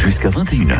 jusqu'à 21h.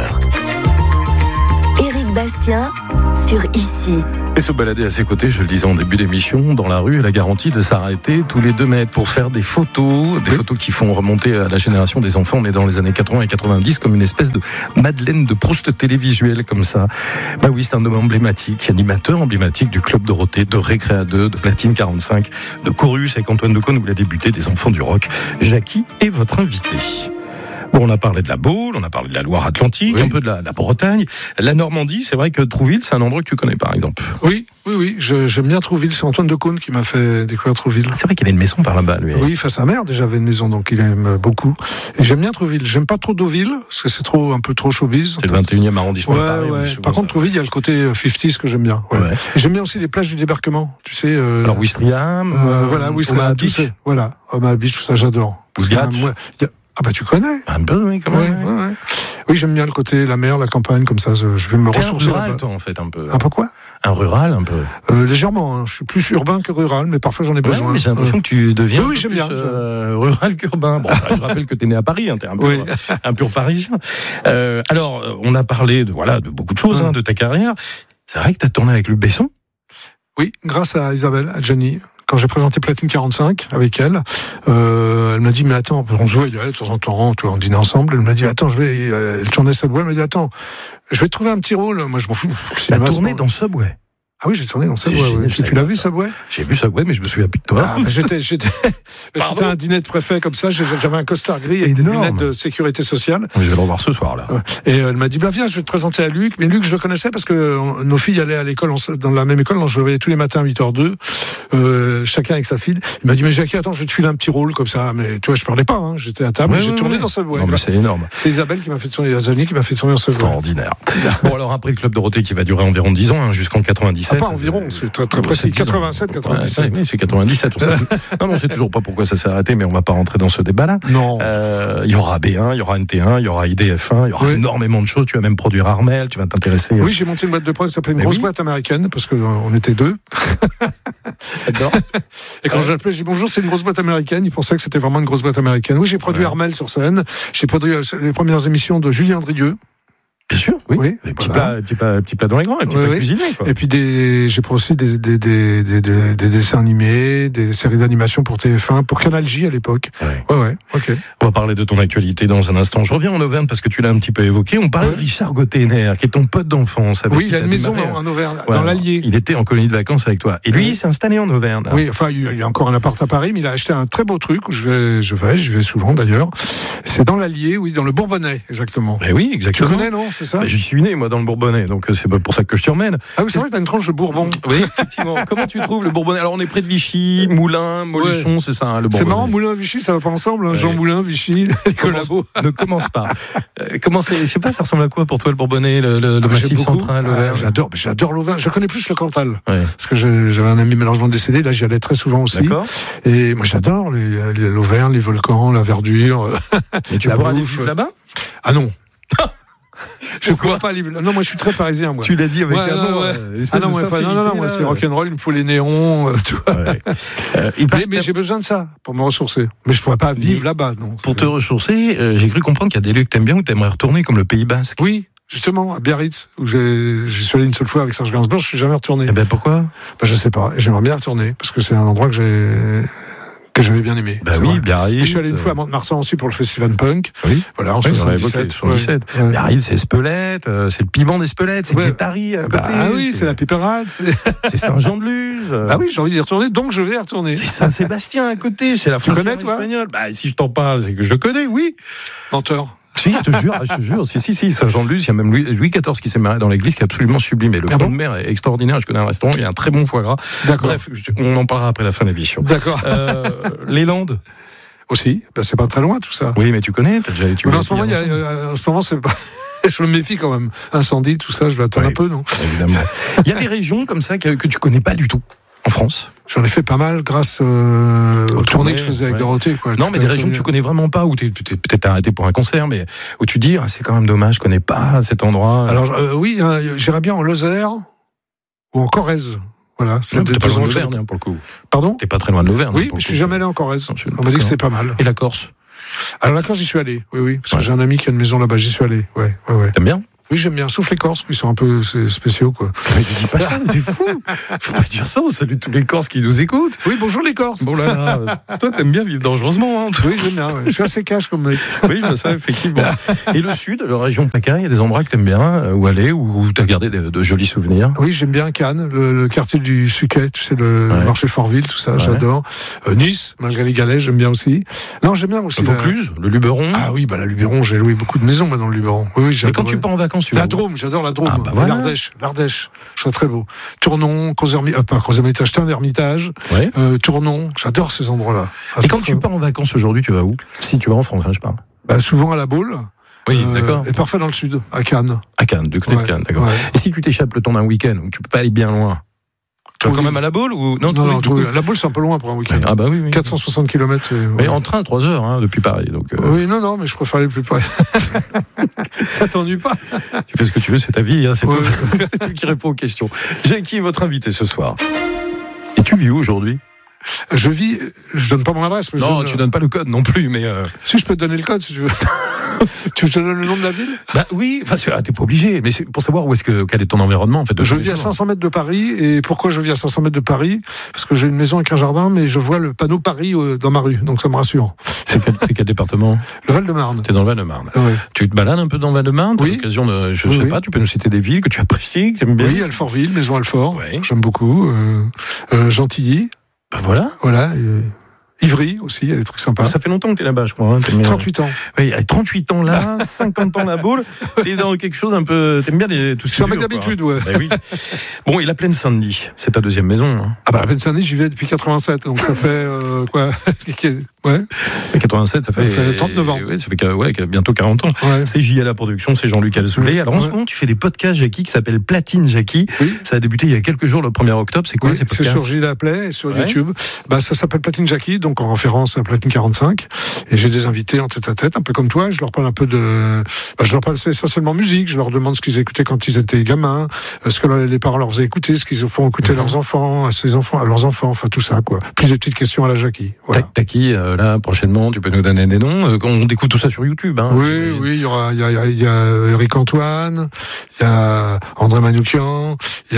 Éric Bastien sur Ici. Et se balader à ses côtés, je le disais en début d'émission, dans la rue, elle a garanti de s'arrêter tous les 2 mètres pour faire des photos qui font remonter à la génération des enfants. On est dans les années 80 et 90 comme une espèce de Madeleine de Proust télévisuelle comme ça. Bah oui, c'est un homme emblématique, animateur emblématique du Club Dorothée, de Récréa 2, de Platine 45, de Chorus avec Antoine Decaune où il a débuté, des enfants du rock. Jackie est votre invité. Bon, on a parlé de la Baule, on a parlé de la Loire-Atlantique, un peu de la Bretagne. La Normandie, c'est vrai que Trouville, c'est un endroit que tu connais par exemple. Oui, j'aime bien Trouville. C'est Antoine Decaune qui m'a fait découvrir Trouville. C'est vrai qu'il a une maison par là-bas, lui. Oui, sa mère déjà avait une maison, donc il aime beaucoup. Et j'aime bien Trouville. J'aime pas trop Deauville, parce que c'est un peu trop showbiz. C'est le 21e arrondissement de Paris. Ouais. Par contre, Trouville, il y a le côté 50s que j'aime bien. Ouais. Et j'aime bien aussi les plages du débarquement. Tu sais. Alors, Ouistreham, Ouistreham, tout ça. Voilà, Omaha Beach, tout ça, j'adore. Ousgat. Ah bah tu connais. Un peu, oui, quand même. Ouais. Oui, j'aime bien le côté la mer, la campagne, comme ça. Je vais me ressourcer. Un rural, toi, en fait, un peu. Un peu quoi ? Un rural, un peu. Légèrement. Hein. Je suis plus urbain que rural, mais parfois j'en ai besoin. Mais j'ai l'impression que tu deviens j'aime plus bien. Rural qu'urbain. Bon, je rappelle que t'es né à Paris, hein, t'es un pur Parisien. Alors, on a parlé de beaucoup de choses, de ta carrière. C'est vrai que t'as tourné avec Luc Besson ? Oui, grâce à Isabelle, à Jenny. Quand j'ai présenté Platine 45 avec elle, elle m'a dit mais attends, on se voit de temps en temps, on dînait ensemble. Elle m'a dit attends, elle tournait Subway, elle m'a dit attends, je vais te trouver un petit rôle. Moi je m'en fous. T'as tourné dans Subway? Ah oui, j'ai tourné dans Subway. Tu l'as vu, Subway ? J'ai vu Subway, mais je me souviens plus de toi. C'était un dîner de préfet comme ça. J'avais un costard gris avec des lunettes de sécurité sociale. Je vais le revoir ce soir là. Et elle m'a dit viens, je vais te présenter à Luc. Mais Luc, je le connaissais parce que nos filles allaient à l'école dans la même école. Donc je le voyais tous les matins à 8h02, chacun avec sa fille. Il m'a dit mais Jackie, attends, je vais te filer un petit rôle comme ça. Mais tu vois, je parlais pas. Hein. J'étais à table. J'ai tourné dans Subway. Non mais c'est énorme. C'est Isabelle qui m'a fait tourner, Azani qui m'a fait tourner dans Subway. Extraordinaire. Bon alors après le Club Dorothée qui va durer environ 10 ans, jusqu'en 97. Pas environ. C'est très précis. 87, 97. Oui, c'est 97. Non, on sait toujours pas pourquoi ça s'est arrêté, mais on va pas rentrer dans ce débat-là. Non. Il y aura B1, il y aura NT1, il y aura IDF1, il y aura énormément de choses. Tu vas même produire Armel, tu vas t'intéresser. Oui, j'ai monté une boîte de prod qui s'appelait une grosse boîte américaine, parce qu'on était 2. J'adore. Et quand je l'appelais, j'ai dit bonjour, c'est une grosse boîte américaine. Ils pensaient que c'était vraiment une grosse boîte américaine. Oui, j'ai produit Armel sur scène. J'ai produit les premières émissions de Julien Drieux. Bien sûr, oui. Les petits plats dans les grands, les petits plats cuisinés, quoi. Et puis j'ai aussi des dessins animés, des séries d'animation pour TF1, pour Canal J à l'époque. Ouais, ok. On va parler de ton actualité dans un instant. Je reviens en Auvergne parce que tu l'as un petit peu évoqué. On parlait de Richard Gottener, qui est ton pote d'enfance. Oui, il a une maison en Auvergne, dans l'Allier. Il était en colonie de vacances avec toi. Et lui, il s'est installé en Auvergne. Oui, enfin, il a encore un appart à Paris, mais il a acheté un très beau truc où je vais souvent d'ailleurs. C'est dans l'Allier, oui, dans le Bourbonnais, exactement. Eh oui, exactement. Tu connais, non, c'est ça ? J'y suis né, moi, dans le Bourbonnais, donc c'est pour ça que je te emmène. Ah oui, c'est vrai que t'as une tranche de Bourbon. Oui, effectivement. Comment tu trouves le Bourbonnais ? Alors, on est près de Vichy, Moulins, Montluçon, c'est ça, le Bourbonnais. C'est marrant, Moulins, Vichy, ça va pas ensemble, hein. Jean Moulin, Vichy, les collabos. Ne commence pas. Je sais pas, ça ressemble à quoi pour toi, le Bourbonnais, le Massif central, l'Auvergne ? J'adore l'Auvergne. Je connais plus le Cantal. Parce que j'avais un ami malheureusement décédé, là, j'y allais très souvent aussi. D'accord. Et moi, j'adore l'Auvergne, les volcans, la verdure. Et tu pourras aller vivre là-bas ? Ah non. Je ne pourrais pas vivre. Non, moi je suis très parisien. Moi. Tu l'as dit avec un nom. Non, moi c'est rock'n'roll, il me faut les néons. Tu vois. Mais j'ai besoin de ça pour me ressourcer. Mais je ne pourrais pas vivre là-bas. Non, pour te ressourcer, j'ai cru comprendre qu'il y a des lieux que tu aimes bien où tu aimerais retourner, comme le Pays Basque. Oui. Justement, à Biarritz, où je suis allé une seule fois avec Serge Gainsbourg, je ne suis jamais retourné. Et pourquoi ? Je ne sais pas. J'aimerais bien retourner, parce que c'est un endroit que j'avais bien aimé. Oui, Biarritz. Et je suis allé une fois à Mont-de-Marsan aussi pour le festival punk. Oui. Voilà, en 77. Biarritz, c'est Espelette, c'est le piment d'Espelette, c'est Guétari à côté. Ah oui, c'est la Piperade. C'est Saint-Jean-de-Luz. Ah oui, j'ai envie d'y retourner, donc je vais y retourner. C'est Saint-Sébastien à côté, c'est la frontière espagnole. Si je t'en parle, c'est que je le connais, oui. Menteur. Si, je te jure. Si, Saint-Jean-de-Luz, il y a même Louis XIV qui s'est marié dans l'église, qui est absolument sublime. Et le front de mer est extraordinaire. Je connais un restaurant, il y a un très bon foie gras. D'accord. Bref, on en parlera après la fin de l'émission. D'accord. Les Landes aussi, c'est pas très loin tout ça. Oui, mais tu connais, t'as déjà été. En ce moment, c'est pas. Je me méfie quand même. Incendie, tout ça, je vais attendre un peu, non ? Évidemment. Il y a des régions comme ça que tu connais pas du tout en France. J'en ai fait pas mal grâce aux tournées que je faisais avec Dorothée. Non, mais des régions que tu connais vraiment pas, où tu t'es peut-être arrêté pour un concert, mais où tu dis, c'est quand même dommage, je connais pas cet endroit. Alors, oui, j'irais bien en Lozère ou en Corrèze. Voilà, t'es pas loin de l'Auvergne, pour le coup. Pardon ? T'es pas très loin de l'Auvergne. Oui, mais je suis jamais allé en Corrèze. On m'a dit que c'était pas mal. Et la Corse ? Alors là, quand j'y suis allé, oui, parce que Ouais. j'ai un ami qui a une maison là-bas, j'y suis allé, ouais. T'aimes bien? Oui, j'aime bien, sauf les Corses, qui sont un peu spéciaux, quoi. Mais tu dis pas ça, c'est fou. Faut pas dire ça, on salue tous les Corses qui nous écoutent. Oui, bonjour les Corses. Bon là, toi t'aimes bien vivre dangereusement, hein. Oui, j'aime bien, ouais. Je suis assez cash comme mec. Oui, je vois ça, effectivement. Et le sud, la région PACA, il y a des endroits que t'aimes bien, où aller, où t'as gardé de jolis souvenirs. Oui, j'aime bien Cannes, le quartier du Suquet, tu sais, le Ouais. marché Fortville, tout ça, Ouais. j'adore. Nice, malgré les galets, j'aime bien aussi. Non, j'aime bien aussi. Vaucluse, le Luberon. Ah oui, bah la Luberon, j'ai loué beaucoup de maisons moi, dans le Luberon. Oui, Mais j'adore. quand tu pars en vacances, tu vas La où? Drôme, j'adore la Drôme. Ah, bah Et voilà. L'Ardèche, je trouve très beau. Tournon, Crozes-Hermitage, Terne-Hermitage, Ouais. Tournon, j'adore ces endroits-là. Et quand tu pars en vacances aujourd'hui, tu vas où? Si tu vas en France, hein, je parle. Bah, souvent à la Baule. Oui, d'accord. Et parfois dans le sud, à Cannes. À Cannes, du côté de Ouais, Cannes, d'accord. ouais. Et si tu t'échappes le temps d'un week-end, où tu peux pas aller bien loin, tu vas quand même à la Baule ou Non, Trouille, du coup la Baule, c'est un peu loin pour un week-end. Ah bah oui, oui. 460 km. Mais en train, 3 heures, hein, depuis Paris. Donc, Oui, non, mais je préfère aller plus près. Ça t'ennuie pas? tu fais ce que tu veux, c'est ta vie, hein, c'est Ouais. toi. C'est toi qui réponds aux questions. Jackie est votre invité ce soir. Et tu vis où aujourd'hui? Je donne pas mon adresse. Mais Non, tu donnes pas le code non plus, mais. Si, je peux te donner le code si tu veux. Tu veux que je te donne le nom de la ville? Bah oui, enfin, t'es pas obligé, mais c'est pour savoir quel est ton environnement, en fait. Je vis à 500 mètres de Paris. Et pourquoi je vis à 500 mètres de Paris? Parce que j'ai une maison avec un jardin, mais je vois le panneau Paris dans ma rue. Donc ça me rassure. C'est quel département? Le Val-de-Marne. T'es dans le Val-de-Marne. Ouais. Tu te balades un peu dans le Val-de-Marne? T'as Oui. l'occasion de, je Oui, sais oui. pas, tu peux nous citer des villes que tu apprécies, que tu aimes bien? Oui, Alfortville, Maison Alfort. Ouais. J'aime beaucoup. Gentilly. Bah voilà. Voilà. Ivry aussi, il y a des trucs sympas. Ça fait longtemps que t'es là-bas, je crois. Hein. 38 ans. Oui, à 38 ans là, 50 ans la boule, t'es dans quelque chose un peu. T'aimes bien tout ce Je suis qui un mec dure, d'habitude, quoi. ouais. Bah oui. Bon, et la Plaine Saint-Denis, c'est ta deuxième maison. Hein. Ah bah la Plaine-Saint-Denis, j'y vais depuis 87, donc ça fait quoi? Ouais. Et 87, ça fait 39 ans. Oui, ça fait bientôt 40 ans. Ouais. C'est JL la production, c'est Jean-Luc Alsoulet. Alors en ce Ouais. moment, tu fais des podcasts, Jackie, qui s'appellent Platine Jackie. Oui. Ça a débuté il y a quelques jours, le 1er octobre. C'est quoi Oui, ces c'est podcasts? sur Gilles Play et sur Ouais. YouTube. Bah, ça s'appelle Platine Jackie, donc en référence à Platine 45. Et j'ai des invités en tête à tête, un peu comme toi. Je leur parle un peu je leur parle essentiellement musique. Je leur demande ce qu'ils écoutaient quand ils étaient gamins, ce que les parents leur faisaient écouter, ce qu'ils font écouter leurs enfants, à leurs enfants, enfin tout ça, quoi. Plus des petites questions à la Jackie. Voilà. T'as qui, là, prochainement, tu peux nous donner des noms? On découvre tout ça sur YouTube. Hein, Oui, j'imagine. il y a Eric Antoine, il y a André Manoukian, il y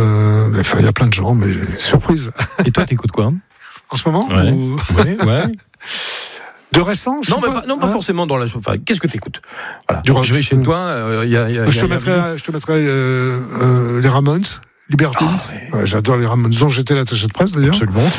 a plein de gens, mais surprise. Et toi, t'écoutes quoi? En ce moment? Ouais. Ou... Ouais. De récent? je Non, sais mais pas hein. forcément dans la. Enfin, qu'est-ce que t'écoutes? Voilà. Du rock. Je vais chez toi. Je te mettrai les Ramones, Libertines. Ah, Ouais, j'adore les Ramones, dont j'étais l'attaché de presse d'ailleurs. Absolument.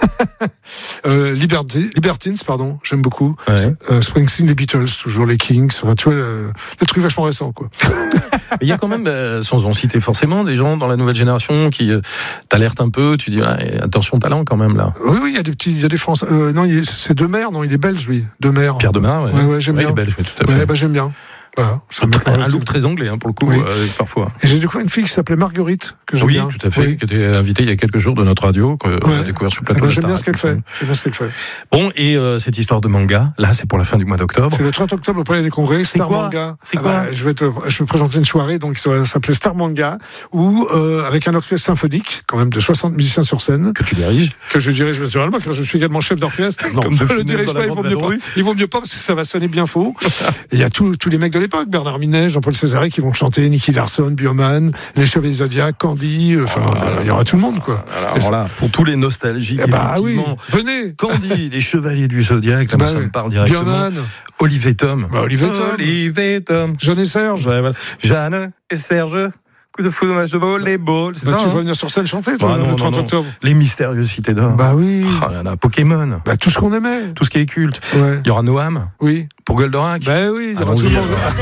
Libertines, pardon, j'aime beaucoup. Ouais. Springsteen, les Beatles, toujours les Kings. Enfin, tu vois, des trucs vachement récents, quoi. Mais il y a quand même, sans en citer forcément, des gens dans la nouvelle génération qui t'alertent un peu. Tu dis attention talent quand même là. Oui, il y a des Français. Non, c'est Demer, non, il est belge lui. Demer. Pierre Demar, Ouais, j'aime bien. Il est belge, oui, tout à fait. Ouais, bah, j'aime bien. Voilà, ça me Un look très anglais, hein, pour le coup, Oui. parfois. Et j'ai découvert une fille qui s'appelait Marguerite, que j'aime Oui, bien. tout à fait, Oui. qui était invitée il y a quelques jours de notre radio, qu'on a découvert sur le plateau. Eh ben, de j'aime bien Starac. ce qu'elle fait. Bon, et cette histoire de manga, là, c'est pour la fin du mois d'octobre. C'est le 30 octobre au Palais des Congrès. C'est Star quoi Manga. C'est quoi Je vais présenter une soirée, donc ça va s'appeler Star Manga, où avec un orchestre symphonique, quand même de 60 musiciens sur scène, Que tu diriges. que je dirige naturellement, car je suis également chef d'orchestre. Non, Comme je de le Funès dirige dans la pas, bande Vadrouille. il vaut mieux pas parce que ça va sonner bien faux. Et il y a tous les mecs de l'époque, Bernard Minet, Jean-Paul Césaré qui vont chanter, Nicky Larson, Bioman, les Chevaliers Zodiac, Candy, il y aura tout le monde, quoi. Alors là, pour tous les nostalgiques, Eh bah oui, effectivement. venez. Candy, les Chevaliers du Zodiac, là, moi, ça me parle directement. Bioman, Olivier Tom. Olivier Tom. Olivier Tom. Jeanne et Serge. Ouais, voilà. Jeanne et Serge. Coup de foudre, match de volleyball. C'est Bah, ça, tu hein vas venir sur scène chanter, toi, Bah, non, le 30 non. octobre. Les mystérieuses cités d'or. Bah oui. Oh là là, Pokémon. Bah, tout ce qu'on aimait. Tout ce qui est culte. Ouais. Il y aura Noam Oui. pour Goldorak. Bah oui, il y aura tout Allons-y, le monde. alors.